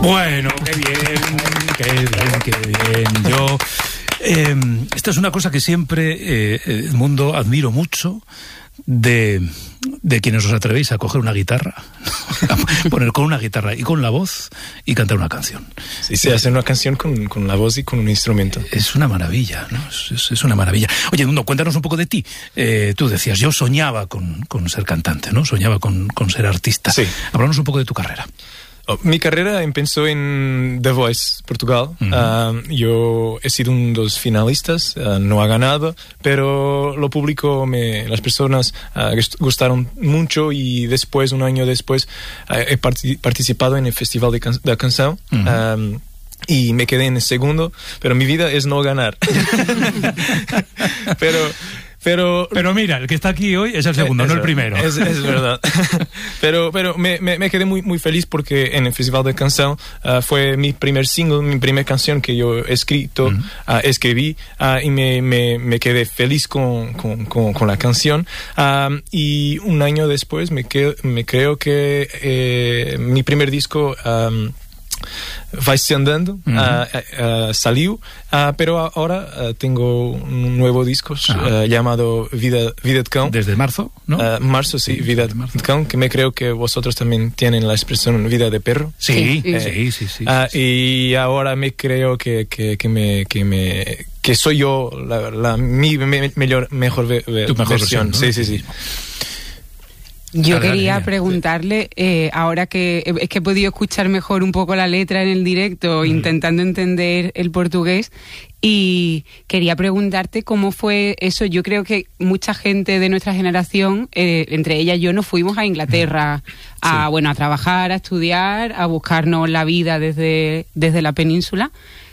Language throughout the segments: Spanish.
Bueno, qué bien. Yo, esta es una cosa que siempre, Edmundo, admiro mucho de quienes os atrevéis a coger una guitarra, poner con una guitarra y con la voz y cantar una canción. Sí, se hace una canción con la voz y con un instrumento. Es una maravilla, ¿no? Es una maravilla. Oye, Edmundo, cuéntanos un poco de ti. Tú decías, yo soñaba con ser cantante, ¿no? Soñaba con ser artista. Sí. Háblanos un poco de tu carrera. Mi carrera empezó en The Voice, Portugal. Yo he sido uno de los finalistas, no ha ganado, pero lo público, las personas gustaron mucho y después, un año después, he participado en el Festival de la Canción. Y me quedé en el segundo, pero mi vida es no ganar. Pero mira, el que está aquí hoy es el segundo, no el primero. Es verdad. pero me quedé muy feliz porque en el Festival de Canción fue mi primer single, mi primera canción que yo escribí y me quedé feliz con la canción. Y un año después me creo que mi primer disco... Vai-se Andando salió, pero ahora tengo un nuevo disco llamado Vida de Cão. Desde marzo, ¿no? Marzo, sí, Vida de Cão, que me creo que vosotros también tienen la expresión Vida de Perro. Sí. Y ahora me creo que soy yo mi mejor versión. ¿No? Sí. Yo quería preguntarle, ahora que es que he podido escuchar mejor un poco la letra en el directo, intentando entender el portugués, y quería preguntarte cómo fue eso. Yo creo que mucha gente de nuestra generación, entre ellas yo, nos fuimos a Inglaterra a trabajar, a estudiar, a buscarnos la vida desde la península.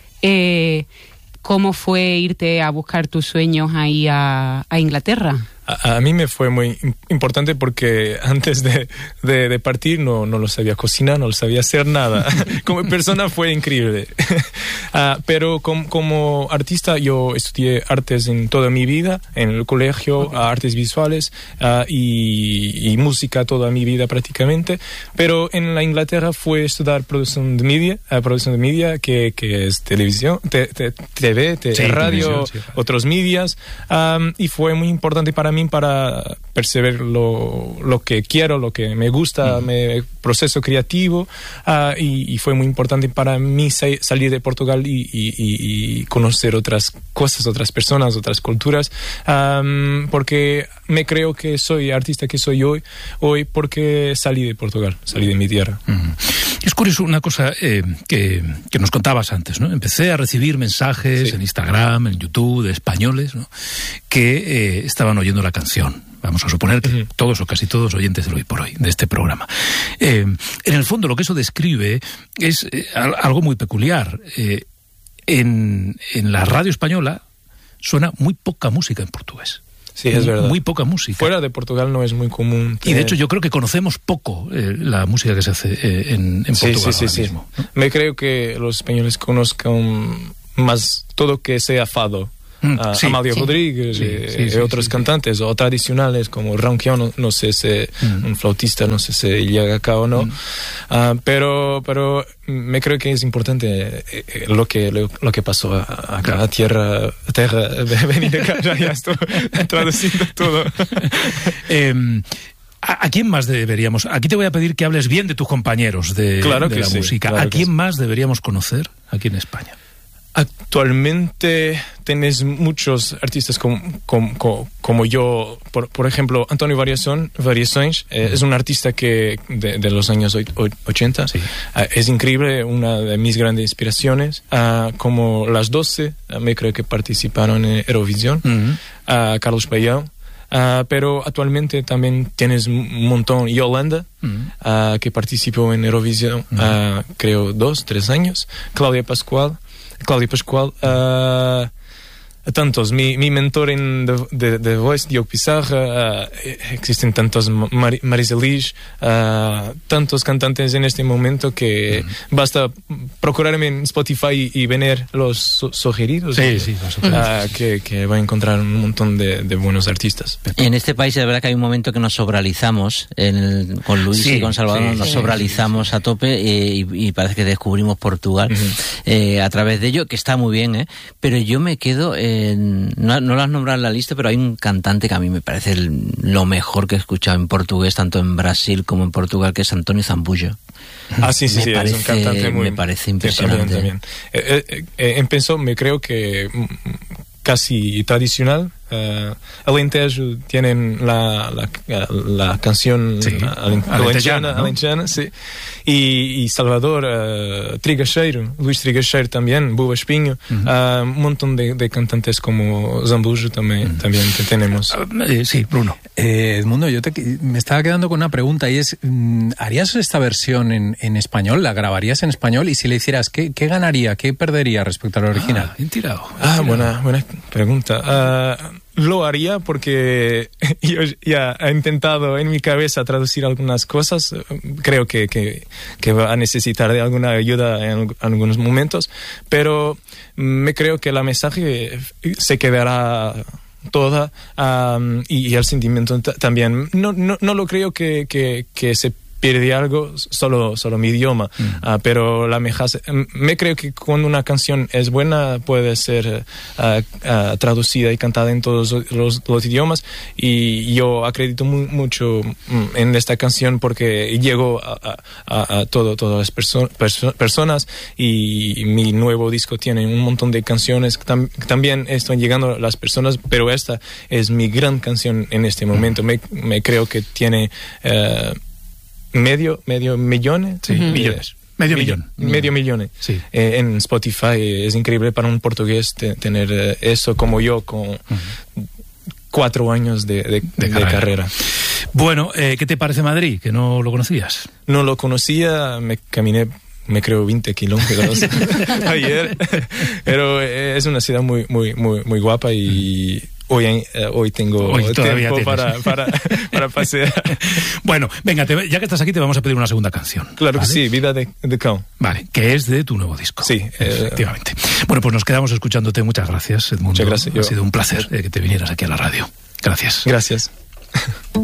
¿Cómo fue irte a buscar tus sueños ahí a Inglaterra? A mí me fue muy importante porque antes de partir no lo sabía cocinar, no lo sabía hacer nada. Como persona fue increíble. Pero como artista yo estudié artes en toda mi vida, en el colegio, artes visuales y música toda mi vida prácticamente. Pero en la Inglaterra fue estudiar producción de media, que es televisión, TV, radio, otros medios. Y fue muy importante para mí para percibir lo que quiero, lo que me gusta, mi proceso creativo, y fue muy importante para mí salir de Portugal y conocer otras cosas, otras personas, otras culturas, porque me creo que soy artista que soy hoy porque salí de Portugal, salí de mi tierra. Es curioso una cosa que nos contabas antes, ¿no? Empecé a recibir mensajes en Instagram, en YouTube, de españoles, ¿no? Que estaban oyendo la canción. Vamos a suponer que todos o casi todos oyentes del Hoy por Hoy, de este programa. En el fondo lo que eso describe es algo muy peculiar. En la radio española suena muy poca música en portugués. Sí, es verdad. Muy poca música. Fuera de Portugal no es muy común. Y de hecho yo creo que conocemos poco la música que se hace en Portugal ahora mismo, ¿no? Me creo que los españoles conozcan más todo que sea fado. Amália Rodríguez y otros cantantes o tradicionales como Ronquião, no sé si un flautista, no sé si llega acá o no, pero me creo que es importante lo que pasó acá, a tierra venir acá, ya estoy traduciendo todo. ¿A quién más deberíamos? Aquí te voy a pedir que hables bien de tus compañeros de la música. Claro, ¿A quién más deberíamos conocer aquí en España? Actualmente tenés muchos artistas como yo, por ejemplo, António Variações, es un artista que de los años 80, es increíble, una de mis grandes inspiraciones, como Las 12, me creo que participaron en Eurovisión, Carlos Payão. Pero actualmente también tienes un montón. Yolanda, que participó en Eurovisión, creo 2-3 años. Cláudia Pascoal, tantos. Mi mentor en The Voice, Diogo Pizarra, existen tantos, Marisa Liz, tantos cantantes en este momento que basta procurarme en Spotify y ver los sugeridos. Sí, que va a encontrar un montón de buenos artistas. En este país es verdad que hay un momento que nos sobralizamos, con Luis y con Salvador nos sobralizamos a tope y parece que descubrimos Portugal a través de ello, que está muy bien, pero yo me quedo... no lo has nombrado en la lista, pero hay un cantante que a mí me parece lo mejor que he escuchado en portugués, tanto en Brasil como en Portugal, que es António Zambujo. Sí, es un cantante me parece impresionante. También. Empezó, me creo que casi tradicional. Alentejo tienen la canción alentejana, sí. Y Salvador, Trigacheiro, Luis Trigacheiro también, Buba Espinho, un montón de cantantes como Zambujo también tenemos. Sí, Bruno. Edmundo, me estaba quedando con una pregunta y es, ¿harías esta versión en español? ¿La grabarías en español? Y si le hicieras, ¿qué ganaría? ¿Qué perdería respecto al original? Bien tirado. Buena pregunta. Lo haría porque yo ya he intentado en mi cabeza traducir algunas cosas. Creo que va a necesitar de alguna ayuda en algunos momentos, pero me creo que la mensaje se quedará toda y el sentimiento también. No lo creo que se pierde algo, solo mi idioma, pero me creo que cuando una canción es buena puede ser traducida y cantada en todos los idiomas, y yo acredito mucho en esta canción porque llegó a todas las personas, y mi nuevo disco tiene un montón de canciones que también están llegando a las personas, pero esta es mi gran canción en este momento. Me creo que tiene medio millón. Sí, millones. Medio millón. Sí. En Spotify es increíble para un portugués tener eso, como yo, con 4 años de carrera. Bueno, ¿qué te parece Madrid? Que no lo conocías. No lo conocía, me caminé, me creo 20 kilómetros ayer, pero es una ciudad muy, muy, muy, muy guapa, y hoy tengo tiempo para pasear. Bueno, venga, ya que estás aquí te vamos a pedir una segunda canción. Claro, ¿vale? Que sí, Vida de Cão. Vale, que es de tu nuevo disco. Sí. Efectivamente. Bueno, pues nos quedamos escuchándote. Muchas gracias, Edmundo. Muchas gracias. Ha sido un placer que te vinieras aquí a la radio. Gracias. Gracias.